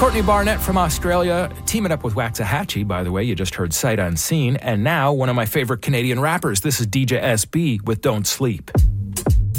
Courtney Barnett from Australia, teaming up with Waxahachie, by the way. You just heard Sight Unseen. And now, one of my favorite Canadian rappers. This is DJ SB with Don't Sleep.